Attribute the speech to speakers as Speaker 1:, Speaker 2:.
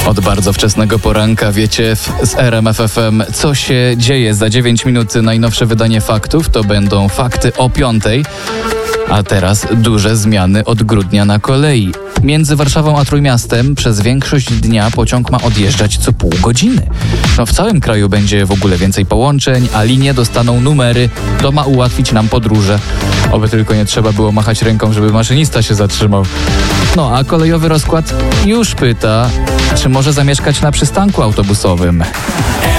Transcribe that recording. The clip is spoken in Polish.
Speaker 1: Od bardzo wczesnego poranka wiecie z RMF FM, co się dzieje. Za 9 minut najnowsze wydanie faktów, to będą fakty o 5:00. A teraz duże zmiany od grudnia na kolei. Między Warszawą a Trójmiastem przez większość dnia pociąg ma odjeżdżać co pół godziny. W całym kraju będzie w ogóle więcej połączeń, a linie dostaną numery. To ma ułatwić nam podróże. Oby tylko nie trzeba było machać ręką, żeby maszynista się zatrzymał. A kolejowy rozkład już pyta, czy może zamieszkać na przystanku autobusowym.